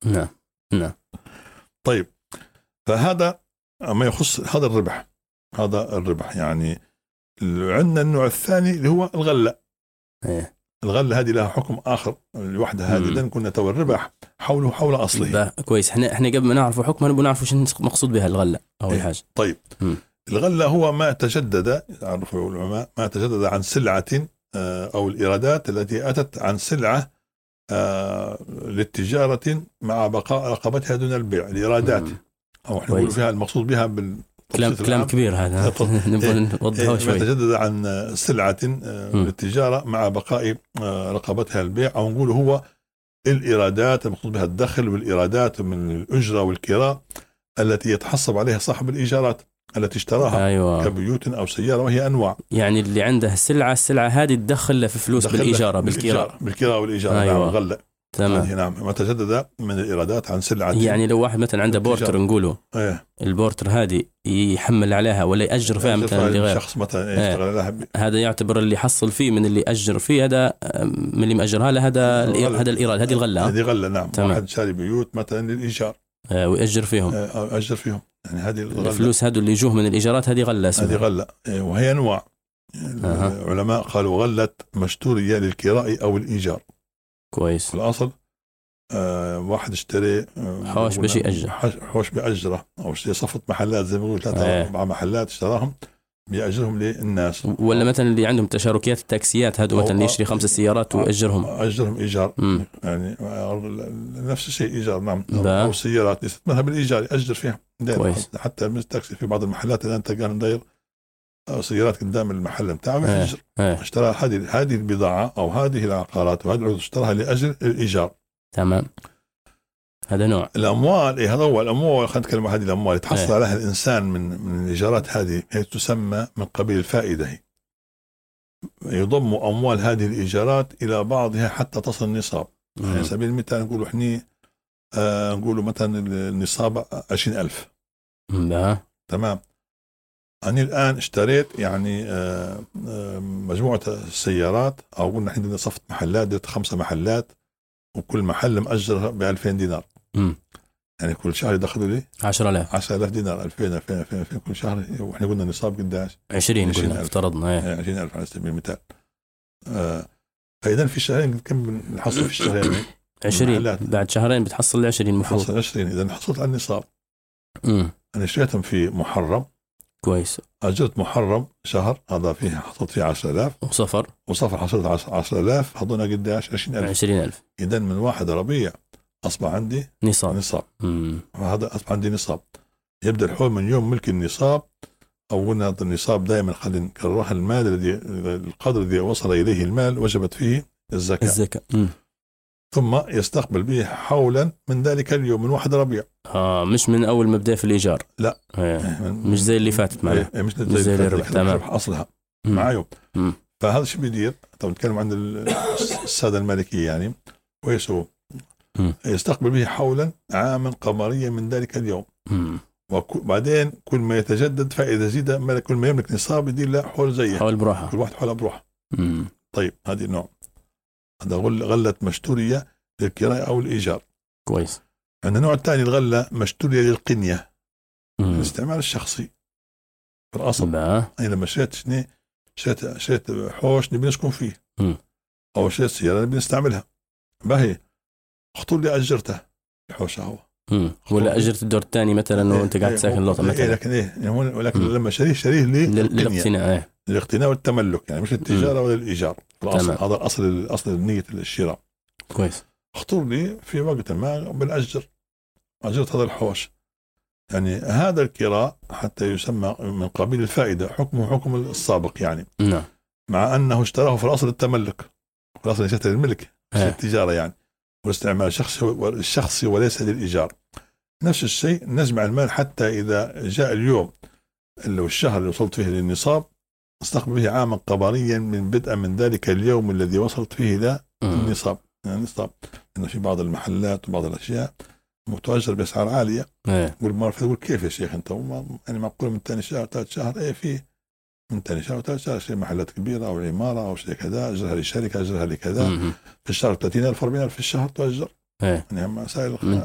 نعم نعم. طيب، فهذا ما يخص هذا الربح. هذا الربح يعني. عندنا النوع الثاني اللي هو الغلة. إيه. الغلة هذه لها حكم آخر الوحدة هذه، لأن كنا تو الربح حول أصله. كويس. احنا قبل ما نعرف حكمها نبغى نعرف شو مقصود بها الغلة أول حاجة. طيب. الغلة هو ما تجدد، يعرفه العلماء، ما تجدد عن سلعة أو الإيرادات التي أتت عن سلعة للتجارة مع بقاء رقبتها دون البيع. الإيرادات أو احنا نقول فيها المقصود بها كلام كبير هذا نبغى نوضحه شوي. ما تجدد عن سلعة للتجارة مع بقاء رقبتها البيع، أو نقول هو الإيرادات المقصود بها الدخل، والإيرادات من الأجرة والكراء التي يتحصب عليها صاحب الإيجارات التي اشتراها. أيوة. كبيوت أو سيارة، وهي أنواع. يعني اللي عنده السلعة هذه تدخل له في فلوس بالإيجارة بالكراء والإيجارة. أيوة. نعم الغلة. تمام. نعم ما تجدد من الإيرادات عن سلعة. يعني لو واحد مثلا عنده بورتر نقوله البورتر هذه يحمل عليها ولا يأجر فيها مثلا لغير شخص مثلا يشتغل لها هذا يعتبر اللي حصل فيه من اللي أجر فيه، هذا من اللي مأجرها له هذا الإيراد. هذه الغلة. هذه غلة. نعم. واحد شاري بيوت مثلا للإيجار ويأجر فيهم. أجر فيهم. يعني هذه الفلوس هذو اللي يجوه من الإيجارات هذه غلة اسمها. هذه غلة. وهي أنواع. العلماء قالوا غلة مشتورية للكراء أو الإيجار. كويس. الأصل واحد اشتري حوش بشي أجر، حوش بأجره، أو اشتري صفة محلات زي ما يقولوا 3-4 محلات اشتراهم بيأجرهم للناس. ولا مثلا اللي عندهم تشاركيات التاكسيات هذا مثلا يشتري 5 سيارات ويأجرهم. أجرهم إيجار. يعني نفس الشيء إيجار. نعم. أو سيارات يستثمرها بالإيجار يأجر فيها. حتى من التاكسي في بعض المحلات الآن تلقى داير سيارات قدام المحل بتاعه يأجر. اشترى هذه البضاعة أو هذه العقارات وهذه العروض اشتراها لأجل الإيجار. تمام. هذا نوع الأموال. هذا هو الأموال. خلينا نتكلم عن هذه الأموال يتحصل عليها الإنسان من الإيجارات هذه، هي تسمى من قبيل الفائدة. يضم أموال هذه الإيجارات إلى بعضها حتى تصل النصاب. على سبيل المثال نقول إحنا نقول مثلا النصاب 20,000. تمام. أنا الآن اشتريت يعني مجموعة سيارات، أو قلنا عندنا صفة محلات، ديت 5 محلات، وكل محل مأجر ب2000 دينار. يعني كل شهر يدخلوا لي 10,000 دينار. 2000 كل شهر. وإحنا قلنا نصاب قداش 20 قلنا افترضنا 20,000 على سبيل المثال. فإذا في الشهرين كم بنحصل في الشهرين؟ 20. بعد شهرين بتحصل 20 المفروض. 20. إذا حصلت على النصاب. أنا اشتريتهم في محرم. كويس. أجرت محرم شهر، هذا فيه حصلت فيه 10,000. وصفر حصلت 10,000. هذونا قداش 20,000. إذا من 1 ربيع أصبح عندي نصاب. وهذا أصبح عندي نصاب. يبدأ الحول من يوم ملك النصاب، أو قلنا النصاب دائما خلينا نكررها المال القدر الذي وصل إليه المال وجبت فيه الزكاة. ثم يستقبل به حولا من ذلك اليوم من 1 ربيع. مش من أول ما بدأ في الإيجار. لا. مش زي اللي فاتت معنا. مش زي اللي ربح. تمام. أصلها معايا. فهذا شو بيدير؟ طب نتكلم عن السادة المالكية يعني. ويسوي يستقبل به حولا عاما قمريا من ذلك اليوم. وبعدين كل ما يتجدد فإذا زيد ملك، كل ما يملك نصاب يدير له حول زيه، حول بروحه. كل واحد حول بروحه. طيب هذه النوع. هذا غلة مشتورية للكراء أو الإيجار. كويس. عندنا النوع الثاني الغلة مشتورية للقنية، الاستعمال الشخصي في الأصل. أنا لما شريت حوش نبي نسكن فيه، أو شريت سيارة نبي نستعملها، باهي خطور لي أجرته الحوش هو، ولا أجرت الدور الثاني مثلا وأنت قاعد ساكن لوطة مثلا. ولكن لما شريه للاقتناء والتملك، يعني مش التجارة ولا الإيجار. هذا أصل نية الشراء. كويس. خطور لي في وقت ما أجرت هذا الحوش، يعني هذا الكراء حتى يسمى من قبيل الفائدة، حكمه حكم السابق يعني. نعم. مع أنه اشتراه في الأصل التملك، في الأصل يشتري الملك، التجارة يعني، والاستعمال الشخصي وليس للإيجار. نفس الشيء نجمع المال حتى إذا جاء اليوم اللي هو الشهر اللي وصلت فيه للنصاب، استقبل به عاما قمريا من بدء من ذلك اليوم الذي وصلت فيه إلى النصاب. يعني النصاب إنه في بعض المحلات وبعض الأشياء متوجر بأسعار عالية. يقول مرة يقول كيف يا شيخ أنت يعني معقول من ثاني شهر ثالث شهر فيه من ثاني شهر ثالث شهر شيء محلات كبيرة أو عمارة أو شيء كذا، أجرها لشركة، أجرها لكذا، في الشهر 30,000 40,000 في الشهر تؤجر. يعني مسائل